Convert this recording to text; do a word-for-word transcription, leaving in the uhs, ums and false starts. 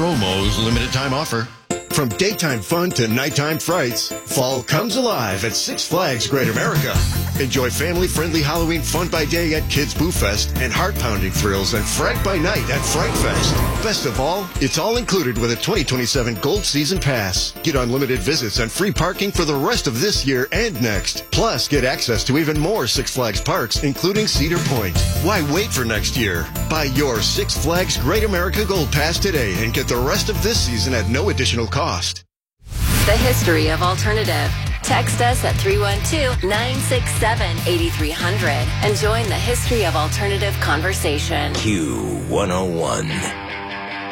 promos limited time offer. From daytime fun to nighttime frights, fall comes alive at Six Flags Great America. Enjoy family-friendly Halloween fun by day at Kids Boo Fest and heart-pounding thrills and fright by night at Fright Fest. Best of all, it's all included with a twenty twenty-seven Gold Season Pass. Get unlimited visits and free parking for the rest of this year and next. Plus, get access to even more Six Flags parks, including Cedar Point. Why wait for next year? Buy your Six Flags Great America Gold Pass today and get the rest of this season at no additional cost. The history of alternative. Text us at three one two, nine six seven, eight three zero zero and join the history of alternative conversation. Q one oh one.